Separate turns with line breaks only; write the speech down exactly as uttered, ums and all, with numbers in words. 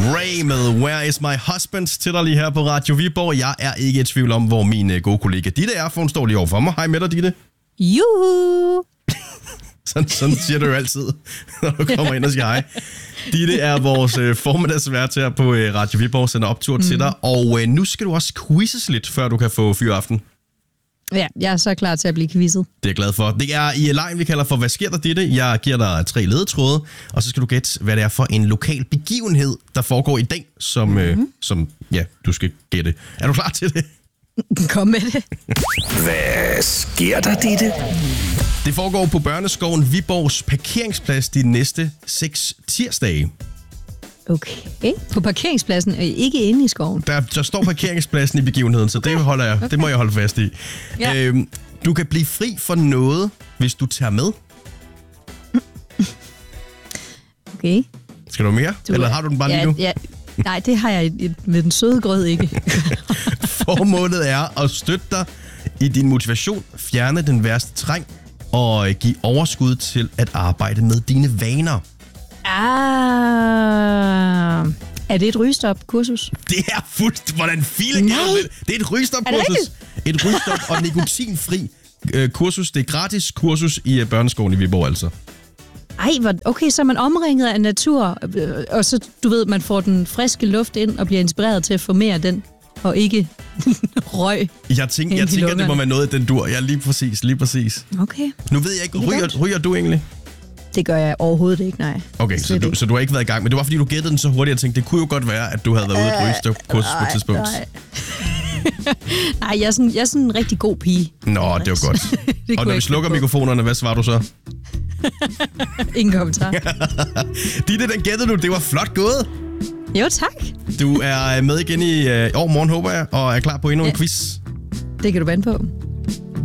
Ray med Where is my husband til dig lige her på Radio Viborg. Jeg er ikke i tvivl om, hvor min gode kollega Ditte er, for hun står lige overfor mig. Hej med dig, Ditte.
Juhu!
Sådan, sådan siger du jo altid, når du kommer ind og siger hej. Ditte er vores øh, formiddagsvært her på øh, Radio Viborg, sender optur mm. til dig. Og øh, nu skal du også quizzes lidt, før du kan få fyraften.
Ja, jeg er så klar til at blive quizzet.
Det er jeg glad for. Det er i lejen, vi kalder for Hvad sker der, Ditte? Jeg giver dig tre ledetråde, og så skal du gætte, hvad det er for en lokal begivenhed, der foregår i dag, som, mm-hmm. øh, som ja, du skal gætte. Er du klar til det?
Kom med det.
Hvad sker der, Ditte?
Det foregår på Børneskoven Viborgs parkeringsplads de næste seks tirsdage.
Okay. På parkeringspladsen, og ikke inde i skoven.
Der, der står parkeringspladsen i begivenheden, så okay. det holder jeg. Okay. Det må jeg holde fast i. Ja. Øhm, du kan blive fri for noget, hvis du tager med.
Okay.
Skal du mere? Du, Eller har du den bare
ja,
lige nu?
Ja. Nej, det har jeg med den søde grød ikke.
Formålet er at støtte dig i din motivation, fjerne den værste træng og give overskud til at arbejde med dine vaner.
Ah, er det et rygestop-kursus?
Det er fuldt. Hvordan filen er det? Det er et rygestop-kursus. Et rygestop- og nikotinfri øh, kursus. Det er gratis kursus i øh, børneskolen i Viborg, altså.
Ej, okay, så er man omringet af natur, og så, du ved, man får den friske luft ind og bliver inspireret til at få mere af den, og ikke røg.
Jeg, tænk, jeg tænker, det må være noget af den dur. Ja, lige præcis, lige præcis.
Okay.
Nu ved jeg ikke, ryger, ryger du egentlig?
Det gør jeg overhovedet ikke, nej.
Okay, så du, så du har ikke været i gang, men det var fordi, du gættede den så hurtigt, jeg tænkte, det kunne jo godt være, at du havde været ude i et rygestop-kursus på et tidspunkt.
Nej, nej jeg, er sådan, jeg er sådan en rigtig god pige.
Nå, det var godt. Og når vi slukker mikrofonerne, hvad svarer du så?
Ingen kommentar.
Ditte, den gættede du. Det var flot gået.
Jo, tak.
Du er med igen i år morgen, håber jeg, og er klar på endnu ja. en quiz.
Det kan du vande på.